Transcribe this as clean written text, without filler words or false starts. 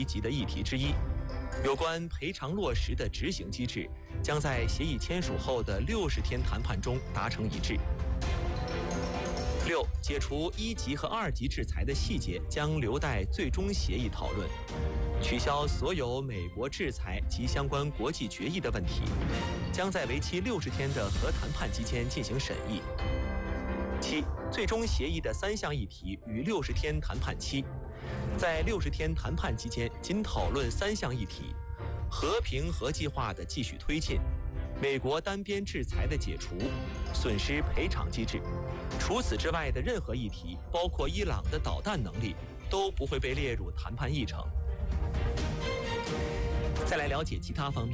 及的议题之一。有关赔偿落实的执行机制将在协议签署后的60天谈判中达成一致。6. 解除1级和2级制裁的细节将留待最终协议讨论。取消所有美国制裁及相关国际决议的问题，将在为期60天的核谈判期间进行审议。7. 最终协议的3项议题与60天谈判期，在60天谈判期间仅讨论3项议题：和平核计划的继续推进、美国单边制裁的解除、损失赔偿机制。除此之外的任何议题，包括伊朗的导弹能力，都不会被列入谈判议程。再来了解其他方面。